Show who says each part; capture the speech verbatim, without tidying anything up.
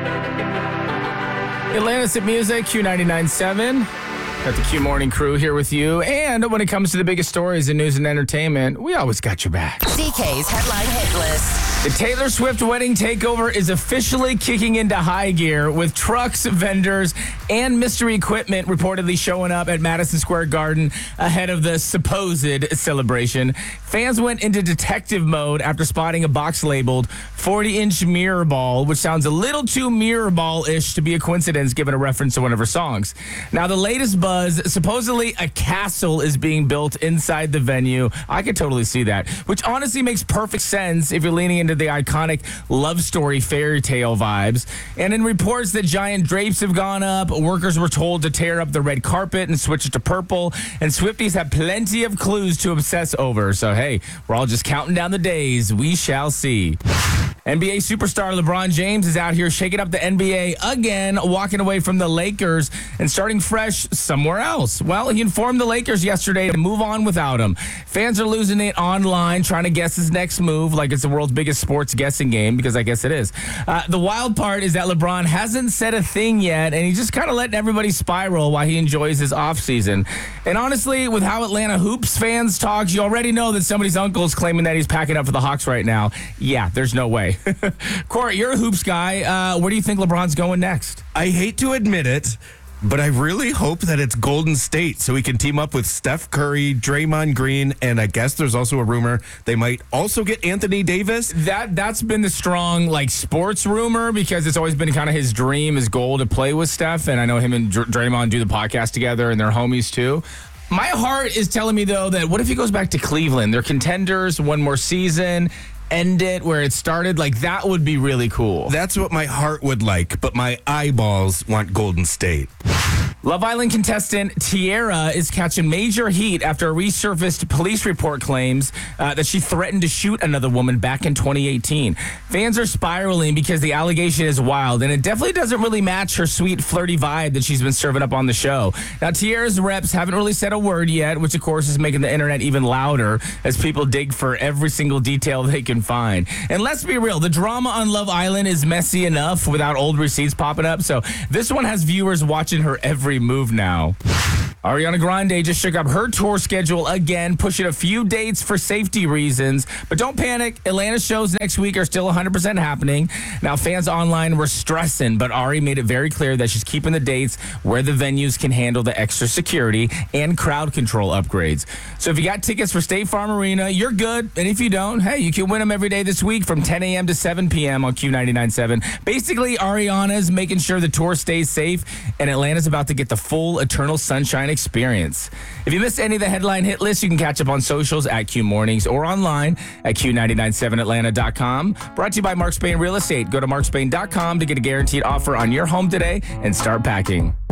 Speaker 1: Atlantis at Music, Q ninety-nine point seven. Got the Q Morning crew here with you. And when it comes to the biggest stories in news and entertainment, we always got your back.
Speaker 2: D K's Headline Hit List.
Speaker 1: The Taylor Swift wedding takeover is officially kicking into high gear with trucks, vendors, and mystery equipment reportedly showing up at Madison Square Garden ahead of the supposed celebration. Fans went into detective mode after spotting a box labeled forty-inch mirror ball, which sounds a little too mirror ball-ish to be a coincidence given a reference to one of her songs. Now, the latest buzz, supposedly a castle is being built inside the venue. I could totally see that, which honestly makes perfect sense if you're leaning into the iconic love story fairy tale vibes. And in reports that giant drapes have gone up, workers were told to tear up the red carpet and switch it to purple, and Swifties have plenty of clues to obsess over. So, hey, we're all just counting down the days. We shall see. N B A superstar LeBron James is out here shaking up the N B A again, walking away from the Lakers and starting fresh somewhere else. Well, he informed the Lakers yesterday to move on without him. Fans are losing it online, trying to guess his next move like it's the world's biggest sports guessing game, because I guess it is. Uh, the wild part is that LeBron hasn't said a thing yet, and he's just kind of letting everybody spiral while he enjoys his offseason. And honestly, with how Atlanta Hoops fans talk, you already know that somebody's uncle is claiming that he's packing up for the Hawks right now. Yeah, there's no way. Corey, you're a hoops guy. Uh, where do you think LeBron's going next?
Speaker 3: I hate to admit it, but I really hope that it's Golden State so he can team up with Steph Curry, Draymond Green, and I guess there's also a rumor they might also get Anthony Davis.
Speaker 1: That, that's been the strong, like, sports rumor, because it's always been kind of his dream, his goal to play with Steph, and I know him and Dr- Draymond do the podcast together, and they're homies too. My heart is telling me, though, that what if he goes back to Cleveland? They're contenders, one more season, end it where it started. Like, that would be really cool.
Speaker 3: That's what my heart would like, but my eyeballs want Golden State.
Speaker 1: Love Island contestant Tiara is catching major heat after a resurfaced police report claims uh, that she threatened to shoot another woman back in twenty eighteen. Fans are spiraling because the allegation is wild, and it definitely doesn't really match her sweet, flirty vibe that she's been serving up on the show. Now, Tiara's reps haven't really said a word yet, which, of course, is making the internet even louder as people dig for every single detail they can find. And let's be real, the drama on Love Island is messy enough without old receipts popping up, so this one has viewers watching her every move now. Ariana Grande just shook up her tour schedule again, pushing a few dates for safety reasons. But don't panic. Atlanta shows next week are still one hundred percent happening. Now, fans online were stressing, but Ari made it very clear that she's keeping the dates where the venues can handle the extra security and crowd control upgrades. So if you got tickets for State Farm Arena, you're good. And if you don't, hey, you can win them every day this week from ten a.m. to seven p.m. on Q ninety-nine point seven. Basically, Ariana's making sure the tour stays safe, and Atlanta's about to get the full Eternal Sunshine experience. If you missed any of the headline hit list, you can catch up on socials at Q Mornings or online at Q ninety-nine point seven Atlanta dot com. Brought to you by Mark Spain Real Estate. Go to mark spain dot com to get a guaranteed offer on your home today and start packing.